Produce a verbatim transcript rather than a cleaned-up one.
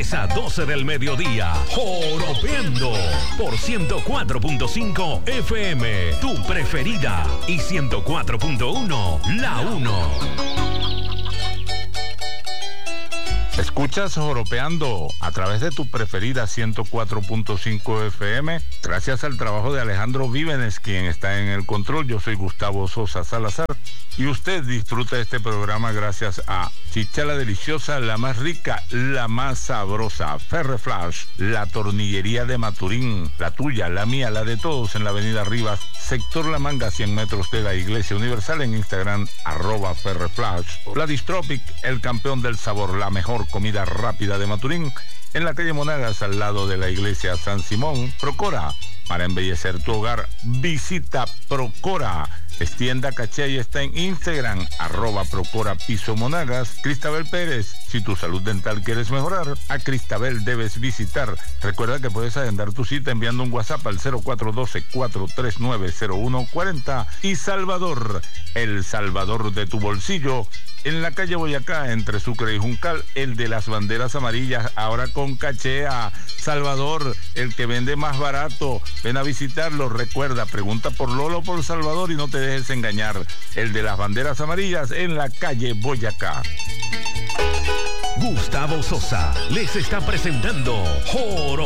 diez a doce del mediodía, Joropeando por ciento cuatro punto cinco F M, tu preferida, y ciento cuatro punto uno, la uno. Escuchas Joropeando a través de tu preferida ciento cuatro punto cinco F M, gracias al trabajo de Alejandro Vívenes, quien está en el control. Yo soy Gustavo Sosa Salazar y usted disfruta este programa gracias a Chicha la Deliciosa, la más rica, la más sabrosa, Ferreflash, la tornillería de Maturín, la tuya, la mía, la de todos, en la avenida Rivas, sector La Manga, cien metros de la Iglesia Universal, en Instagram, arroba Ferreflash. La Distropic, el campeón del sabor, la mejor comida rápida de Maturín, en la calle Monagas, al lado de la iglesia San Simón. Procora, para embellecer tu hogar, visita Procora. Es tienda caché y está en Instagram, arroba Procora Piso Monagas. Cristabel Pérez, si tu salud dental quieres mejorar, a Cristabel debes visitar. Recuerda que puedes agendar tu cita enviando un WhatsApp al cero cuatro uno dos, cuatro tres nueve, cero uno cuatro cero. Y Salvador, el Salvador de tu bolsillo, en la calle Boyacá, entre Sucre y Juncal, el de las banderas amarillas, ahora con caché. A Salvador, el que vende más barato. Ven a visitarlo. Recuerda, pregunta por Lolo o por Salvador y no te dejes engañar. El de las banderas amarillas, en la calle Boyacá. Gustavo Sosa les está presentando Joro